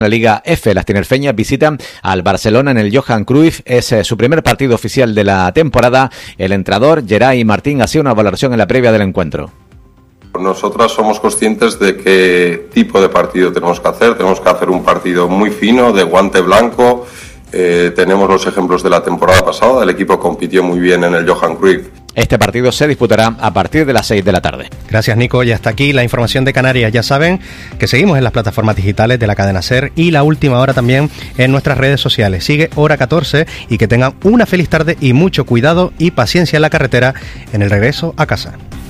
La Liga F, las tinerfeñas visitan al Barcelona en el Johan Cruyff. Es su primer partido oficial de la temporada. El entrenador, Geray Martín, hacía una valoración en la previa del encuentro. Nosotras somos conscientes de qué tipo de partido tenemos que hacer. Tenemos que hacer un partido muy fino, de guante blanco. Tenemos los ejemplos de la temporada pasada. El equipo compitió muy bien en el Johan Cruyff. Este partido se disputará a partir de las 6 de la tarde. Gracias, Nico. Y hasta aquí la información de Canarias. Ya saben que seguimos en las plataformas digitales de la cadena SER y La Última Hora también en nuestras redes sociales. Sigue Hora 14 y que tengan una feliz tarde y mucho cuidado y paciencia en la carretera en el regreso a casa.